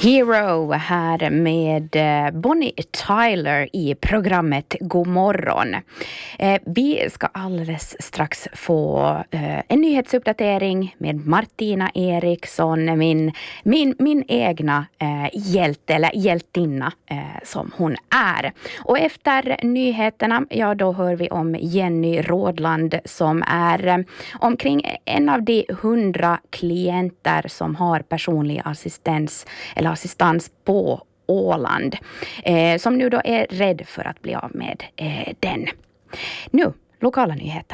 Hero här med Bonnie Tyler i programmet God morgon. Vi ska alldeles strax få en nyhetsuppdatering med Martina Eriksson, min egna hjälte eller hjältinna som hon är. Och efter nyheterna, ja då hör vi om Jenny Rådland som är omkring en av de 100 klienter som har personlig assistans på Åland, som nu då är rädd för att bli av med den. Nu, lokala nyheter.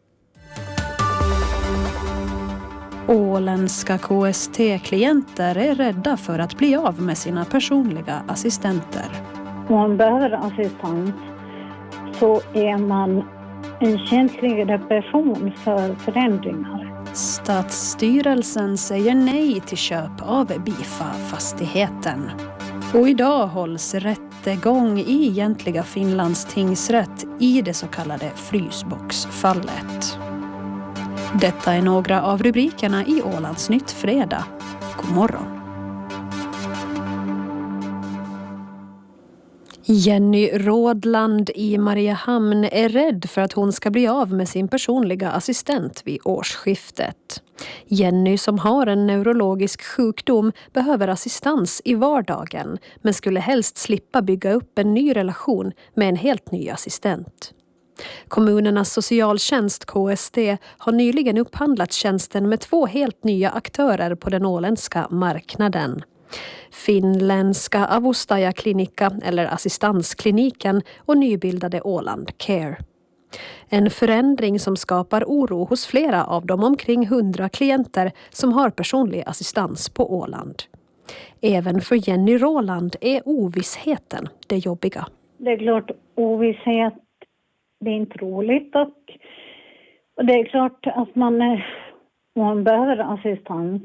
Åländska KST-klienter är rädda för att bli av med sina personliga assistenter. Om man behöver assistans så är man en känsligare person för förändringar. Stadsstyrelsen säger nej till köp av Bifa-fastigheten. Och idag hålls rättegång i egentliga Finlands tingsrätt i det så kallade frysboxfallet. Detta är några av rubrikerna i Ålandsnytt fredag. God morgon. Jenny Rådland i Mariehamn är rädd för att hon ska bli av med sin personliga assistent vid årsskiftet. Jenny, som har en neurologisk sjukdom, behöver assistans i vardagen men skulle helst slippa bygga upp en ny relation med en helt ny assistent. Kommunernas socialtjänst KST har nyligen upphandlat tjänsten med 2 helt nya aktörer på den åländska marknaden. Finländska Avustaja Klinika eller assistanskliniken och nybildade Åland Care. En förändring som skapar oro hos flera av de omkring 100 klienter som har personlig assistans på Åland. Även för Jenny Rådland är ovissheten det jobbiga. Det är klart, ovisshet, det är inte roligt och det är klart att om man behöver assistans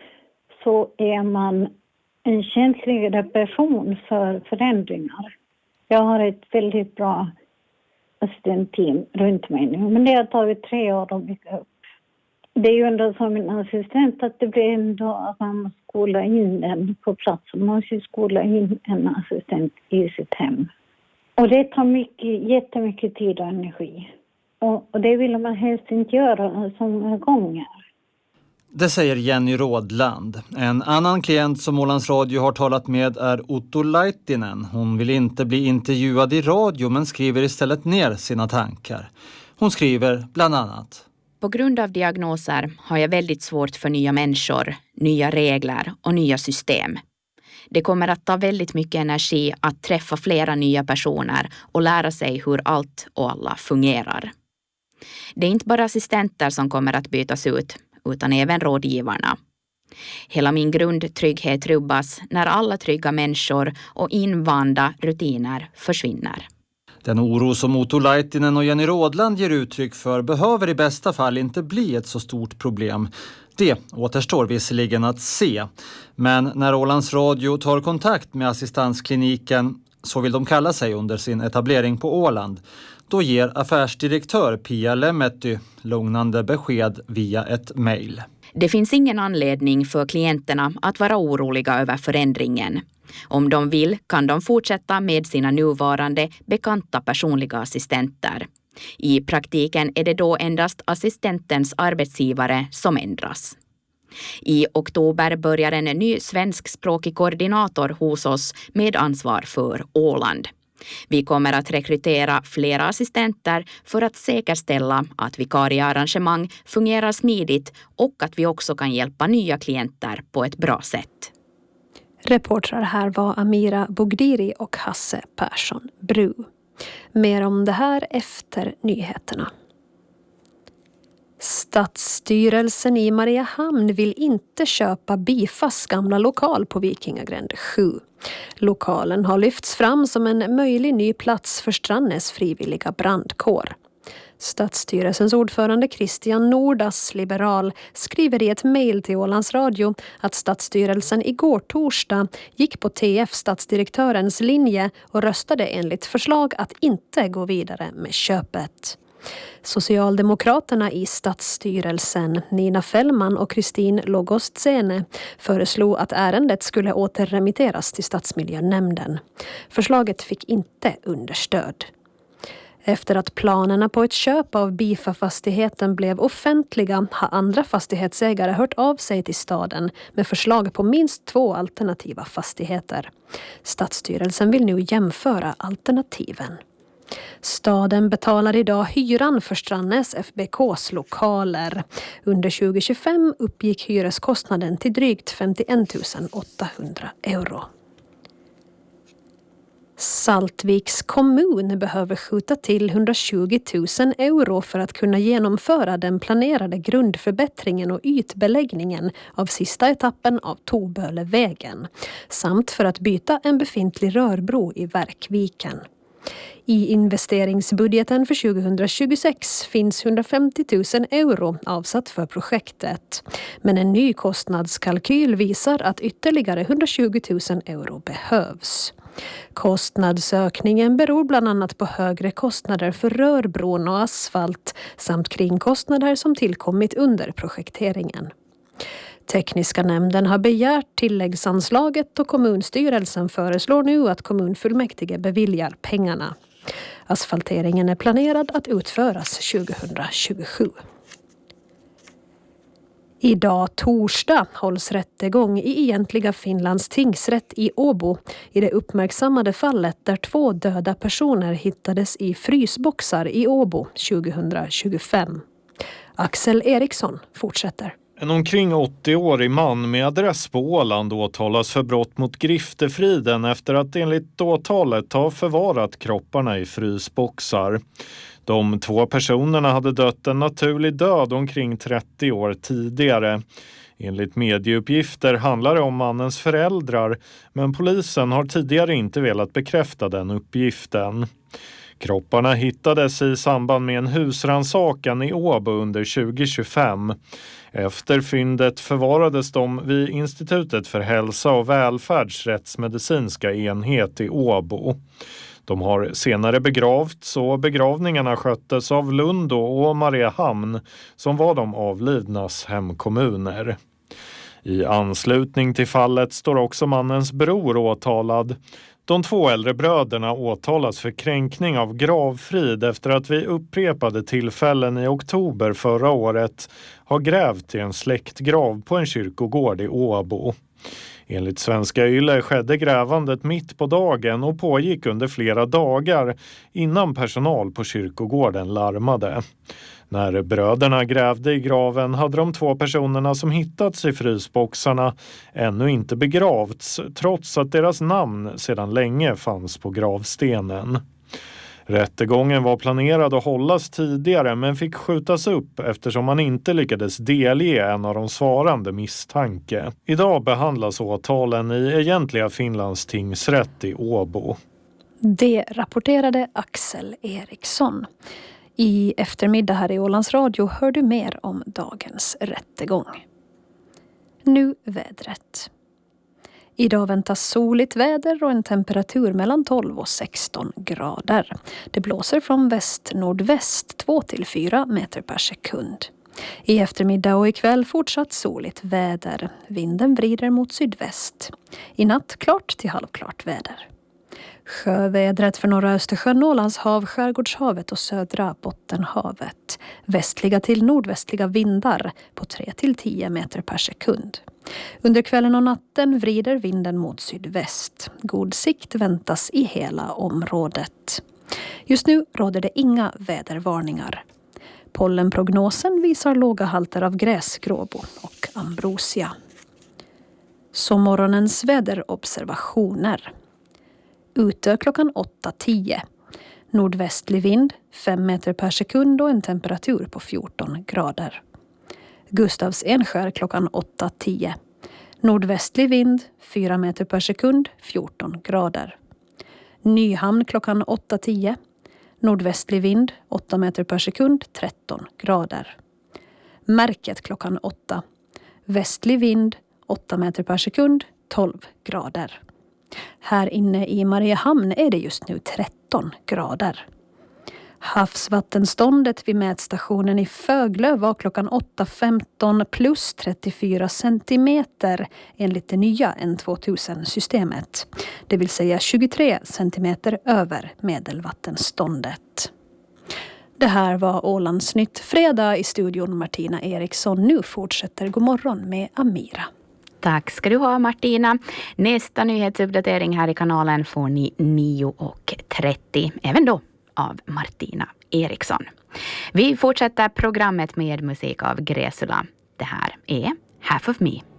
så är man en känsligare person för förändringar. Jag har ett väldigt bra assistentteam runt mig nu, men det har tagit 3 år att bygga upp. Det är ju ändå som en assistent att det blir ändå att man måste skola in den på plats. Man måste skola in en assistent i sitt hem. Och det tar jättemycket tid och energi. Och det vill man helst inte göra så många gånger. Det säger Jenny Rådland. En annan klient som Ålands Radio har talat med är Otto Laitinen. Hon vill inte bli intervjuad i radio men skriver istället ner sina tankar. Hon skriver bland annat: På grund av diagnoser har jag väldigt svårt för nya människor, nya regler och nya system. Det kommer att ta väldigt mycket energi att träffa flera nya personer och lära sig hur allt och alla fungerar. Det är inte bara assistenter som kommer att bytas ut, utan även rådgivarna. Hela min grundtrygghet rubbas när alla trygga människor och invanda rutiner försvinner. Den oro som Otto Laitinen och Jenny Rådland ger uttryck för behöver i bästa fall inte bli ett så stort problem. Det återstår visserligen att se. Men när Ålands Radio tar kontakt med assistanskliniken, så vill de kalla sig under sin etablering på Åland, då ger affärsdirektör Pia Lemmetty lugnande besked via ett mejl. Det finns ingen anledning för klienterna att vara oroliga över förändringen. Om de vill kan de fortsätta med sina nuvarande bekanta personliga assistenter. I praktiken är det då endast assistentens arbetsgivare som ändras. I oktober börjar en ny svenskspråkig koordinator hos oss med ansvar för Åland. Vi kommer att rekrytera flera assistenter för att säkerställa att vikariearrangemang fungerar smidigt och att vi också kan hjälpa nya klienter på ett bra sätt. Reportrar här var Amira Bogdiri och Hasse Persson Bru. Mer om det här efter nyheterna. Stadsstyrelsen i Mariehamn vill inte köpa Bifas gamla lokal på Vikingagränd 7. Lokalen har lyfts fram som en möjlig ny plats för Strandnäs frivilliga brandkår. Stadsstyrelsens ordförande Christian Nordas, liberal, skriver i ett mejl till Ålands Radio att stadsstyrelsen igår torsdag gick på TF stadsdirektörens linje och röstade enligt förslag att inte gå vidare med köpet. Socialdemokraterna i stadsstyrelsen, Nina Fällman och Kristin Logostsene, föreslog att ärendet skulle återremitteras till stadsmiljönämnden. Förslaget fick inte understöd. Efter att planerna på ett köp av Bifa-fastigheten blev offentliga har andra fastighetsägare hört av sig till staden med förslag på minst 2 alternativa fastigheter. Stadsstyrelsen vill nu jämföra alternativen. Staden betalar idag hyran för Strandnäs FBKs lokaler. Under 2025 uppgick hyreskostnaden till drygt 51 800 euro. Saltviks kommun behöver skjuta till 120 000 euro för att kunna genomföra den planerade grundförbättringen och ytbeläggningen av sista etappen av Tobölevägen samt för att byta en befintlig rörbro i Verkviken. I investeringsbudgeten för 2026 finns 150 000 euro avsatt för projektet. Men en ny kostnadskalkyl visar att ytterligare 120 000 euro behövs. Kostnadsökningen beror bland annat på högre kostnader för rörbron och asfalt samt kringkostnader som tillkommit under projekteringen. Tekniska nämnden har begärt tilläggsanslaget och kommunstyrelsen föreslår nu att kommunfullmäktige beviljar pengarna. Asfalteringen är planerad att utföras 2027. Idag torsdag hålls rättegång i egentliga Finlands tingsrätt i Åbo i det uppmärksammade fallet där 2 döda personer hittades i frysboxar i Åbo 2025. Axel Eriksson fortsätter. En omkring 80-årig man med adress på Åland åtalas för brott mot griftefriden efter att enligt åtalet ha förvarat kropparna i frysboxar. De 2 personerna hade dött en naturlig död omkring 30 år tidigare. Enligt medieuppgifter handlar det om mannens föräldrar, men polisen har tidigare inte velat bekräfta den uppgiften. Kropparna hittades i samband med en husrannsakan i Åbo under 2025. Efter fyndet förvarades de vid Institutet för hälsa och välfärdsrättsmedicinska enhet i Åbo. De har senare begravts och begravningarna sköttes av Lundo och Mariehamn som var de avlidnas hemkommuner. I anslutning till fallet står också mannens bror åtalad. De 2 äldre bröderna åtalas för kränkning av gravfrid efter att vid upprepade tillfällen i oktober förra året har grävt i en släktgrav på en kyrkogård i Åbo. Enligt Svenska Yle skedde grävandet mitt på dagen och pågick under flera dagar innan personal på kyrkogården larmade. När bröderna grävde i graven hade de 2 personerna som hittats i frysboxarna ännu inte begravts trots att deras namn sedan länge fanns på gravstenen. Rättegången var planerad att hållas tidigare men fick skjutas upp eftersom man inte lyckades delge en av de svarande misstanke. Idag behandlas åtalen i egentliga Finlands tingsrätt i Åbo. Det rapporterade Axel Eriksson. I eftermiddag här i Ålands Radio hör du mer om dagens rättegång. Nu vädret. Idag väntas soligt väder och en temperatur mellan 12 och 16 grader. Det blåser från väst-nordväst 2-4 meter per sekund. I eftermiddag och ikväll fortsatt soligt väder. Vinden vrider mot sydväst. I natt klart till halvklart väder. Sjövädret för norra Östersjön, Ålandshav, Skärgårdshavet och södra Bottenhavet. Västliga till nordvästliga vindar på 3-10 meter per sekund. Under kvällen och natten vrider vinden mot sydväst. God sikt väntas i hela området. Just nu råder det inga vädervarningar. Pollenprognosen visar låga halter av gräsgråbo och ambrosia. Så morgonens väderobservationer. Ute klockan 8:10. Nordvästlig vind 5 meter per sekund och en temperatur på 14 grader. Gustavs Enskär klockan 8:10. Nordvästlig vind 4 meter per sekund 14 grader. Nyhamn klockan 8:10. Nordvästlig vind 8 meter per sekund 13 grader. Märket klockan 8. Västlig vind 8 meter per sekund 12 grader. Här inne i Mariehamn är det just nu 13 grader. Havsvattenståndet vid mätstationen i Föglö var klockan 8.15 plus 34 centimeter enligt det nya N2000-systemet. Det vill säga 23 centimeter över medelvattenståndet. Det här var Ålandsnytt fredag, i studion Martina Eriksson. Nu fortsätter Godmorgon med Amira. Tack ska du ha, Martina. Nästa nyhetsuppdatering här i kanalen får ni 9.30. Även då av Martina Eriksson. Vi fortsätter programmet med musik av Gräsula. Det här är Half of Me.